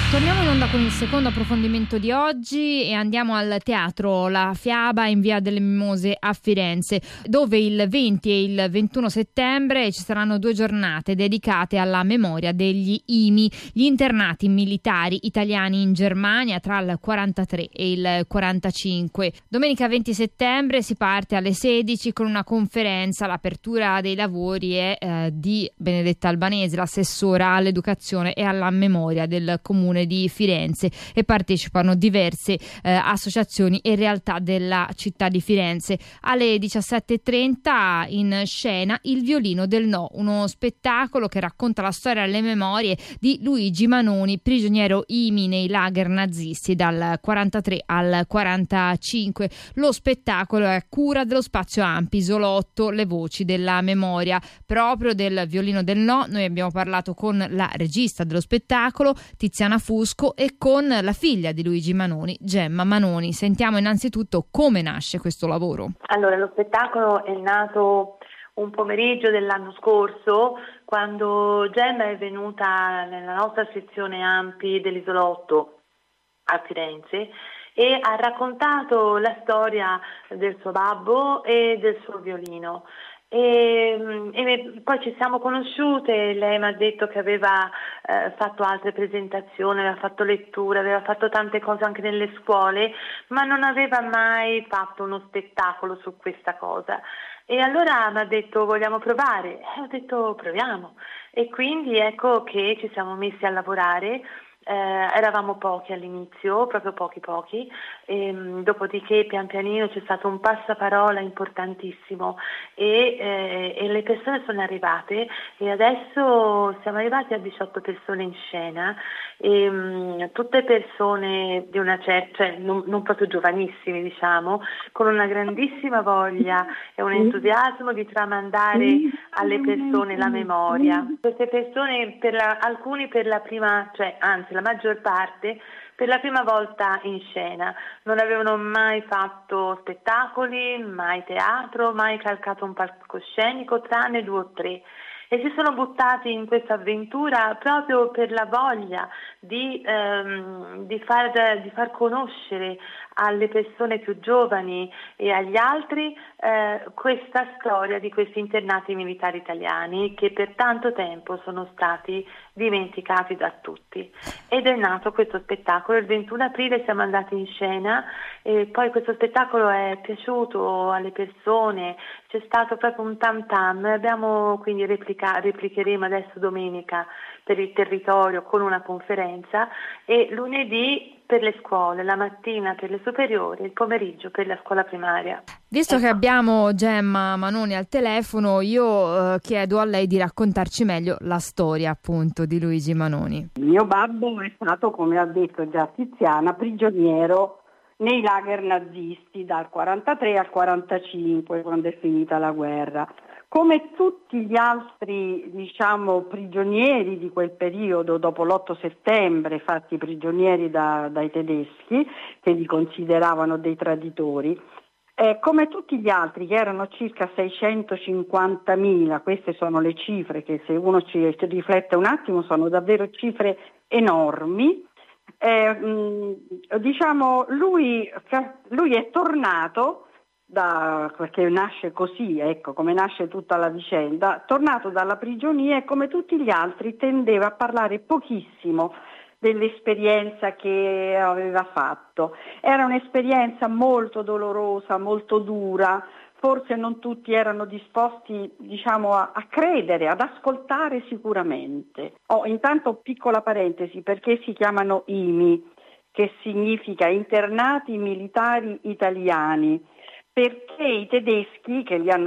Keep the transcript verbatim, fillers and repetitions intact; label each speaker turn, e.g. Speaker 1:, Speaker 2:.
Speaker 1: Torniamo in onda con il secondo approfondimento di oggi e andiamo al teatro La Fiaba in Via delle Mimose a Firenze, dove il venti e il ventuno settembre ci saranno due giornate dedicate alla memoria degli I M I, gli internati militari italiani in Germania tra il quarantatré e il quarantacinque. Domenica venti settembre si parte alle sedici con una conferenza. L'apertura dei lavori è eh, di Benedetta Albanese, l'assessora all'educazione e alla memoria del comune di Firenze, e partecipano diverse eh, associazioni e realtà della città di Firenze. Alle diciassette e trenta in scena Il violino del no, uno spettacolo che racconta la storia e le memorie di Luigi Manoni, prigioniero I M I nei lager nazisti dal quarantatré al quarantacinque. Lo spettacolo è a cura dello Spazio Ampi Isolotto, le voci della memoria. Proprio del violino del no noi abbiamo parlato con la regista dello spettacolo, Tiziana Fusco, e con la figlia di Luigi Manoni, Gemma Manoni. Sentiamo innanzitutto come nasce questo lavoro.
Speaker 2: Allora, lo spettacolo è nato un pomeriggio dell'anno scorso, quando Gemma è venuta nella nostra sezione Ampi dell'Isolotto a Firenze e ha raccontato la storia del suo babbo e del suo violino. E, e poi ci siamo conosciute. Lei mi ha detto che aveva eh, fatto altre presentazioni, aveva fatto letture, aveva fatto tante cose anche nelle scuole, ma non aveva mai fatto uno spettacolo su questa cosa. E allora mi ha detto: vogliamo provare? E ho detto: proviamo. E quindi ecco che ci siamo messi a lavorare. Eh, eravamo pochi all'inizio, proprio pochi pochi, e, dopodiché pian pianino c'è stato un passaparola importantissimo e, eh, e le persone sono arrivate, e adesso siamo arrivati a diciotto persone in scena, e, mh, tutte persone di una certa, cioè non, non proprio giovanissimi, diciamo, con una grandissima voglia e un entusiasmo di tramandare alle persone la memoria. Queste persone, per la, alcuni per la prima, cioè anzi la maggior parte per la prima volta in scena, non avevano mai fatto spettacoli, mai teatro, mai calcato un palcoscenico, tranne due o tre, e si sono buttati in questa avventura proprio per la voglia di, ehm, di, far, di far conoscere alle persone più giovani e agli altri eh, questa storia di questi internati militari italiani che per tanto tempo sono stati dimenticati da tutti. Ed è nato questo spettacolo. Il ventuno aprile siamo andati in scena e poi questo spettacolo è piaciuto alle persone, c'è stato proprio un tam tam. Abbiamo quindi replica, replicheremo adesso domenica per il territorio con una conferenza, e lunedì per le scuole, la mattina per le superiori, il pomeriggio per la scuola primaria.
Speaker 1: Visto
Speaker 2: ecco.
Speaker 1: che abbiamo Gemma Manoni al telefono, io eh, chiedo a lei di raccontarci meglio la storia appunto di Luigi Manoni.
Speaker 3: Mio babbo è stato, come ha detto già Tiziana, prigioniero nei lager nazisti dal quarantatré al quarantacinque, quando è finita la guerra. Come tutti gli altri, diciamo, prigionieri di quel periodo, dopo l'otto settembre, fatti prigionieri da, dai tedeschi, che li consideravano dei traditori, eh, come tutti gli altri, che erano circa seicentocinquantamila, queste sono le cifre che, se uno ci riflette un attimo, sono davvero cifre enormi. Eh, mh, diciamo, lui, lui è tornato, Da, perché nasce così, ecco, come nasce tutta la vicenda, tornato dalla prigionia e come tutti gli altri tendeva a parlare pochissimo dell'esperienza che aveva fatto. Era un'esperienza molto dolorosa, molto dura, forse non tutti erano disposti, diciamo, a, a credere, ad ascoltare sicuramente. Oh, intanto piccola parentesi, perché si chiamano I M I, che significa Internati Militari Italiani, perché i tedeschi che li hanno